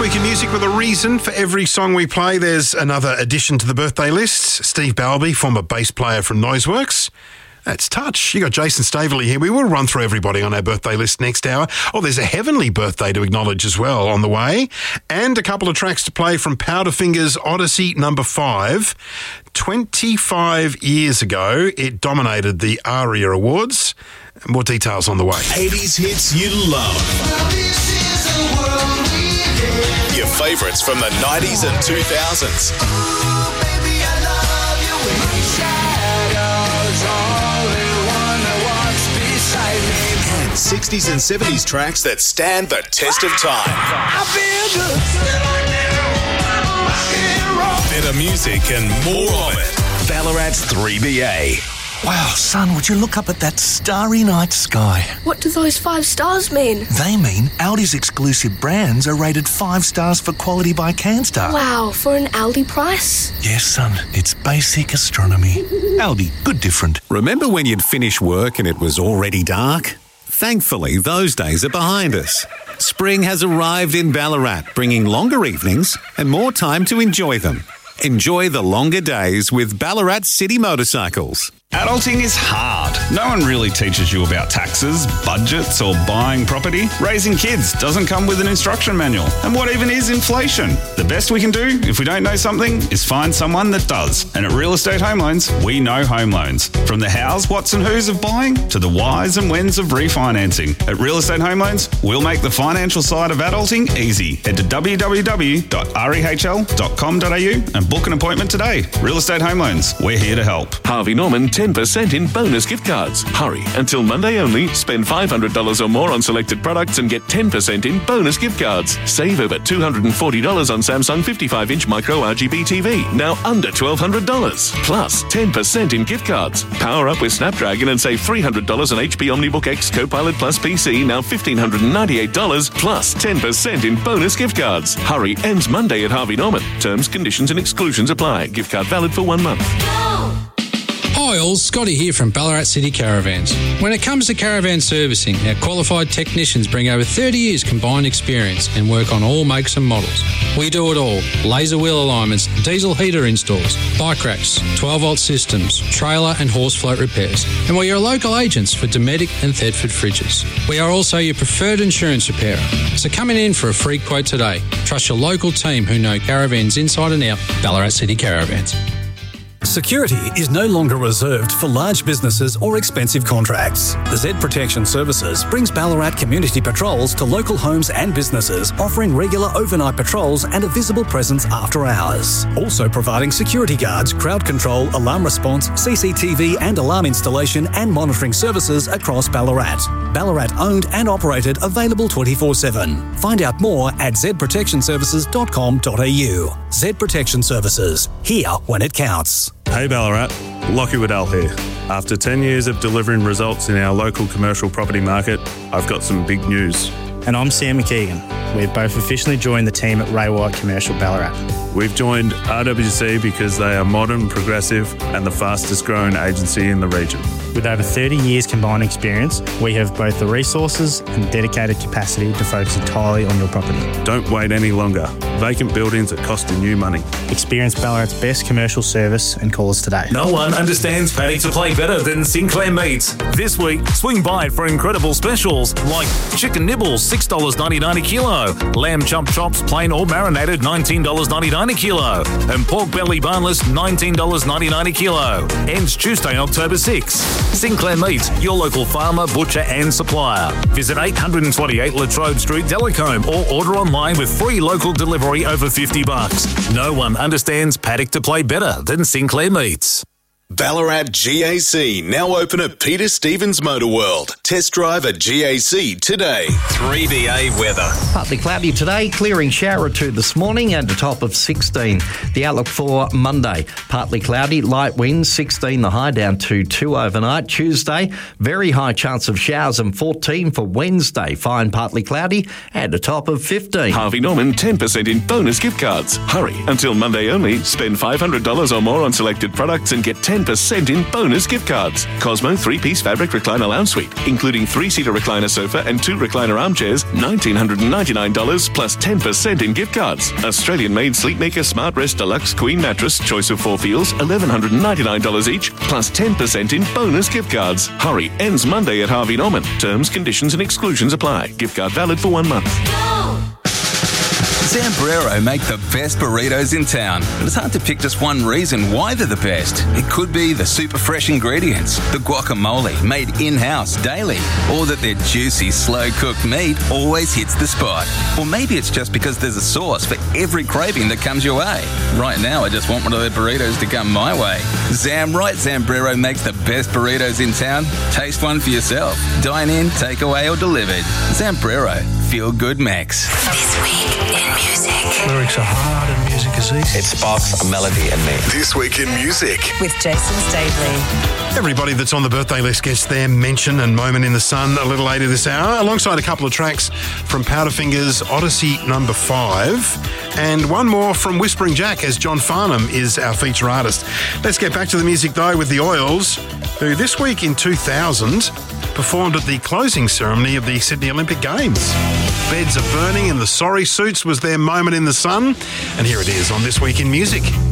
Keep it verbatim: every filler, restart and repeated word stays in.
Week in Music with a reason. For every song we play, there's another addition to the birthday list. Steve Balby, former bass player from Noiseworks. That's Touch. You got Jason Staveley here. We will run through everybody on our birthday list next hour. Oh, there's a heavenly birthday to acknowledge as well on the way. And a couple of tracks to play from Powderfinger's Odyssey number five. twenty-five years ago, it dominated the ARIA Awards. More details on the way. eighties hits you love. Your favourites from the nineties and two thousands. And sixties and seventies tracks that stand the test of time. Better music and more of it. Ballarat's three B A. Wow, son, would you look up at that starry night sky? What do those five stars mean? They mean Aldi's exclusive brands are rated five stars for quality by CanStar. Wow, for an Aldi price? Yes, son, it's basic astronomy. Aldi, good different. Remember when you'd finish work and it was already dark? Thankfully, those days are behind us. Spring has arrived in Ballarat, bringing longer evenings and more time to enjoy them. Enjoy the longer days with Ballarat City Motorcycles. Adulting is hard. No one really teaches you about taxes, budgets, or buying property. Raising kids doesn't come with an instruction manual. And what even is inflation? The best we can do, if we don't know something, is find someone that does. And at Real Estate Home Loans, we know home loans. From the hows, whats and whos of buying to the whys and whens of refinancing. At Real Estate Home Loans, we'll make the financial side of adulting easy. Head to w w w dot rehl dot com dot a u and book an appointment today. Real Estate Home Loans, we're here to help. Harvey Norman, ten percent in bonus gift cards. Hurry, until Monday only. Spend five hundred dollars or more on selected products and get ten percent in bonus gift cards. Save over two hundred forty dollars on Samsung fifty-five inch micro R G B T V, now under twelve hundred dollars. Plus, ten percent in gift cards. Power up with Snapdragon and save three hundred dollars on H P OmniBook X Copilot Plus P C, now one thousand five hundred ninety-eight dollars, plus ten percent in bonus gift cards. Hurry, ends Monday at Harvey Norman. Terms, conditions and exclusions apply. Gift card valid for one month. Hi all, Scotty here from Ballarat City Caravans. When it comes to caravan servicing, our qualified technicians bring over thirty years combined experience and work on all makes and models. We do it all: laser wheel alignments, diesel heater installs, bike racks, twelve volt systems, trailer and horse float repairs. And we're your local agents for Dometic and Thetford fridges. We are also your preferred insurance repairer. So come in for a free quote today. Trust your local team who know caravans inside and out. Ballarat City Caravans. Security is no longer reserved for large businesses or expensive contracts. Z Protection Services brings Ballarat community patrols to local homes and businesses, offering regular overnight patrols and a visible presence after hours. Also providing security guards, crowd control, alarm response, C C T V and alarm installation and monitoring services across Ballarat. Ballarat owned and operated, available twenty-four seven. Find out more at z protection services dot com dot a u. Z Protection Services, here when it counts. Hey Ballarat, Lockie Waddell here. After ten years of delivering results in our local commercial property market, I've got some big news. And I'm Sam McKeegan. We've both officially joined the team at Ray White Commercial Ballarat. We've joined R W C because they are modern, progressive and the fastest growing agency in the region. With over thirty years combined experience, we have both the resources and dedicated capacity to focus entirely on your property. Don't wait any longer. Vacant buildings are costing you money. Experience Ballarat's best commercial service and call us today. No one understands paddock to play better than Sinclair Meats. This week, swing by for incredible specials like chicken nibbles, six dollars ninety-nine a kilo, lamb chump chops, plain or marinated, nineteen dollars ninety-nine a kilo, and pork belly boneless, nineteen dollars ninety-nine a kilo. Ends Tuesday, October sixth. Sinclair Meats, your local farmer, butcher and supplier. Visit eight twenty-eight Latrobe Street, Delacombe, or order online with free local delivery over fifty bucks. No one understands paddock to play better than Sinclair Meats. Ballarat G A C, now open at Peter Stevens Motor World. Test drive at G A C today. three B A weather. Partly cloudy today, clearing shower or two this morning and a top of sixteen. The outlook for Monday, partly cloudy, light winds, sixteen the high, down to two overnight. Tuesday, very high chance of showers and fourteen for Wednesday. Fine, partly cloudy and a top of fifteen. Harvey Norman, ten percent in bonus gift cards. Hurry, until Monday only. Spend five hundred dollars or more on selected products and get ten ten percent in bonus gift cards. Cosmo three-piece fabric recliner lounge suite, including three-seater recliner sofa and two recliner armchairs, one thousand nine hundred ninety-nine dollars plus ten percent in gift cards. Australian-made Sleepmaker Smart Rest Deluxe Queen Mattress, choice of four feels, one thousand one hundred ninety-nine dollars each, plus ten percent in bonus gift cards. Hurry, ends Monday at Harvey Norman. Terms, conditions and exclusions apply. Gift card valid for one month. Zambrero make the best burritos in town, but it's hard to pick just one reason why they're the best. It could be the super fresh ingredients, the guacamole made in-house daily, or that their juicy, slow-cooked meat always hits the spot. Or maybe it's just because there's a sauce for every craving that comes your way. Right now, I just want one of their burritos to come my way. Zamright Zambrero makes the best burritos in town. Taste one for yourself. Dine in, take away or delivered. Zambrero. Feel good Max. This week in music. Lyrics are hard and music is easy. It sparks a melody in me. This week in music. With Jason Stavely. Everybody that's on the birthday list gets their mention and moment in the sun a little later this hour, alongside a couple of tracks from Powderfinger's Odyssey number five, and one more from Whispering Jack, as John Farnham is our feature artist. Let's get back to the music, though, with the Oils, who this week in two thousand performed at the closing ceremony of the Sydney Olympic Games. Beds are burning and the sorry suits was their moment in the sun. And here it is on This Week in Music.